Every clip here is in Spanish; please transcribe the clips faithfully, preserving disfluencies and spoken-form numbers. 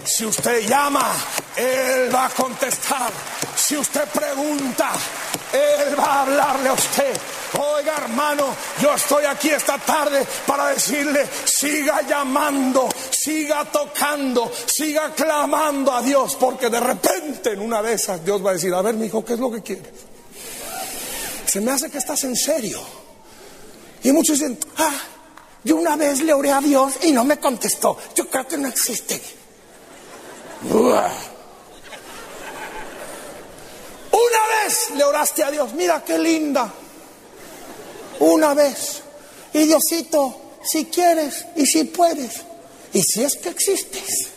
Si usted llama, Él va a contestar. Si usted pregunta, Él va a hablarle a usted. Oiga, hermano, yo estoy aquí esta tarde para decirle, siga llamando, siga tocando, siga clamando a Dios, porque de repente en una de esas Dios va a decir, a ver, mijo, ¿qué es lo que quieres? Se me hace que estás en serio. Y muchos dicen, ah, yo una vez le oré a Dios y no me contestó. Yo creo que no existe. Uah. Una vez le oraste a Dios, mira qué linda. Una vez. Y Diosito, si quieres y si puedes, y si es que existes.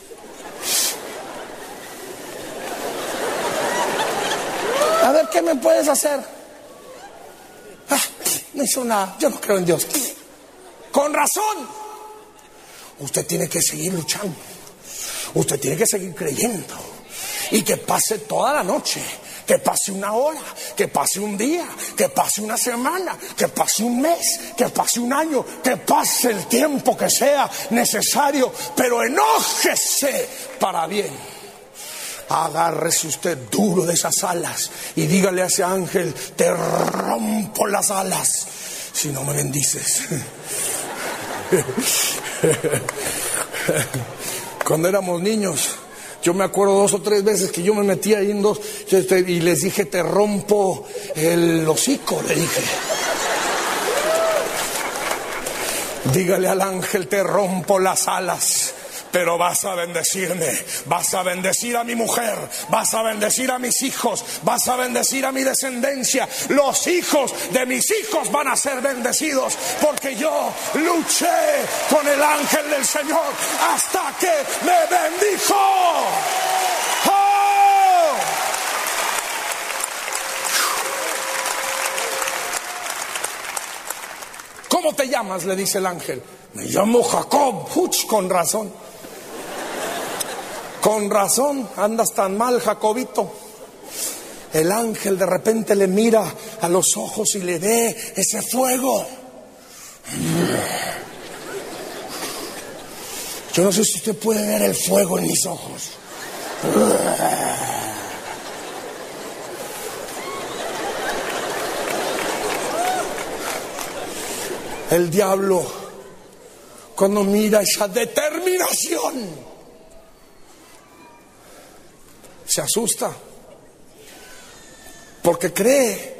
A ver, ¿qué me puedes hacer? Ah, no hizo nada, yo no creo en Dios. Con razón. Usted tiene que seguir luchando. Usted tiene que seguir creyendo. Y que pase toda la noche, que pase una hora, que pase un día, que pase una semana, que pase un mes, que pase un año, que pase el tiempo que sea necesario, pero enójese para bien. Agárrese usted duro de esas alas y dígale a ese ángel, te rompo las alas si no me bendices. Cuando éramos niños, yo me acuerdo dos o tres veces que yo me metí ahí en dos y les dije, te rompo el hocico, le dije. Dígale al ángel, te rompo las alas, pero vas a bendecirme, vas a bendecir a mi mujer, vas a bendecir a mis hijos, vas a bendecir a mi descendencia. Los hijos de mis hijos van a ser bendecidos, porque yo luché con el ángel del Señor hasta que me bendijo. ¡Oh! ¿Cómo te llamas?, le dice el ángel. Me llamo Jacob. Puch, con razón. Con razón, andas tan mal, Jacobito. El ángel de repente le mira a los ojos y le ve ese fuego. Yo no sé si usted puede ver el fuego en mis ojos. El diablo, cuando mira esa determinación, se asusta, porque cree